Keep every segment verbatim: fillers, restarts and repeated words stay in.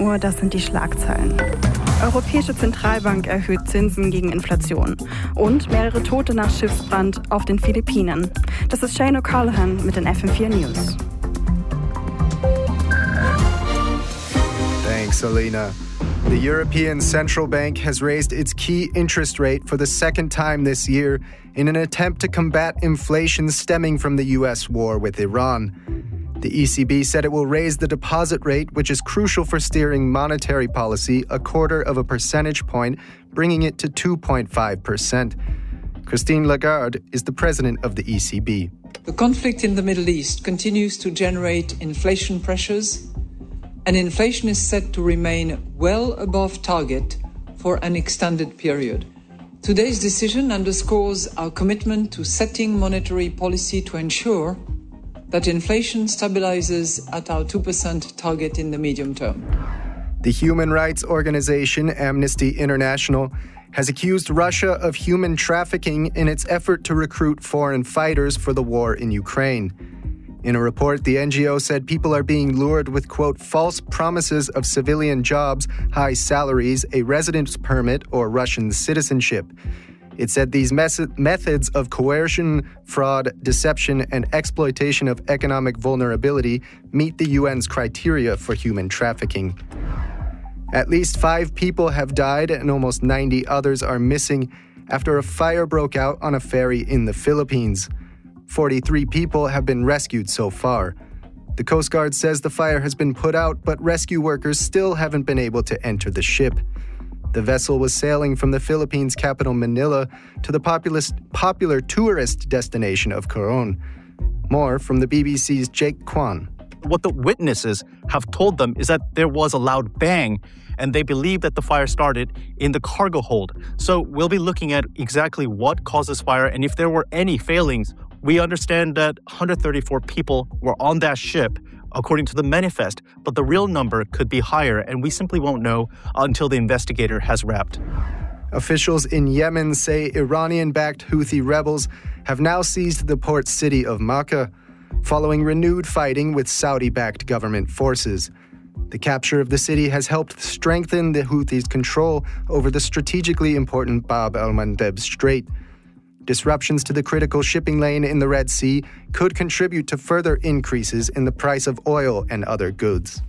Uhr, das sind die Schlagzeilen. Europäische Zentralbank erhöht Zinsen gegen Inflation. Und mehrere Tote nach Schiffsbrand auf den Philippinen. Das ist Shane O'Callaghan mit den F M vier News. Thanks, Alina. The European Central Bank has raised its key interest rate for the second time this year in an attempt to combat inflation stemming from the U S war with Iran. The E C B said it will raise the deposit rate, which is crucial for steering monetary policy, a quarter of a percentage point, bringing it to two point five percent. Christine Lagarde is the president of the E C B. The conflict in the Middle East continues to generate inflation pressures, and inflation is set to remain well above target for an extended period. Today's decision underscores our commitment to setting monetary policy to ensure that inflation stabilizes at our two percent target in the medium term. The human rights organization Amnesty International has accused Russia of human trafficking in its effort to recruit foreign fighters for the war in Ukraine. In a report, the N G O said people are being lured with, quote, false promises of civilian jobs, high salaries, a residence permit, or Russian citizenship. It said these mes- methods of coercion, fraud, deception, and exploitation of economic vulnerability meet the U N's criteria for human trafficking. At least five people have died and almost ninety others are missing after a fire broke out on a ferry in the Philippines. forty-three people have been rescued so far. The Coast Guard says the fire has been put out, but rescue workers still haven't been able to enter the ship. The vessel was sailing from the Philippines' capital Manila to the populous, popular tourist destination of Coron. More from the B B C's Jake Kwan. What the witnesses have told them is that there was a loud bang, and they believe that the fire started in the cargo hold. So we'll be looking at exactly what caused this fire and if there were any failings. We understand that one hundred thirty-four people were on that ship, according to the manifest, but the real number could be higher, and we simply won't know until the investigator has wrapped. Officials in Yemen say Iranian-backed Houthi rebels have now seized the port city of Makkah, following renewed fighting with Saudi-backed government forces. The capture of the city has helped strengthen the Houthis' control over the strategically important Bab el-Mandeb Strait. Disruptions to the critical shipping lane in the Red Sea could contribute to further increases in the price of oil and other goods.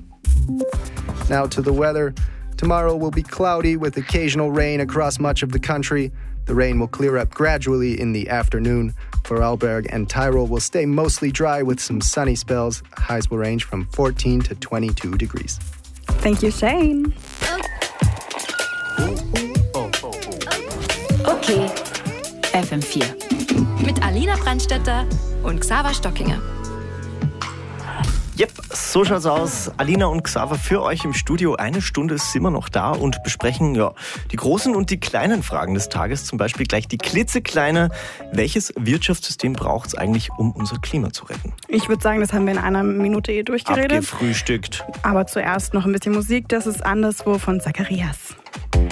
Now to the weather. Tomorrow will be cloudy with occasional rain across much of the country. The rain will clear up gradually in the afternoon. Vorarlberg and Tyrol will stay mostly dry with some sunny spells. Highs will range from fourteen to twenty-two degrees. Thank you, Shane. Okay. F M vier. Mit Alina Brandstätter und Xaver Stockinger. Yep, so schaut's aus. Alina und Xaver für euch im Studio. Eine Stunde sind wir noch da und besprechen ja, die großen und die kleinen Fragen des Tages. Zum Beispiel gleich die klitzekleine. Welches Wirtschaftssystem braucht es eigentlich, um unser Klima zu retten? Ich würde sagen, das haben wir in einer Minute eh durchgeredet. Abgefrühstückt. Aber zuerst noch ein bisschen Musik. Das ist Anderswo von Zacharias.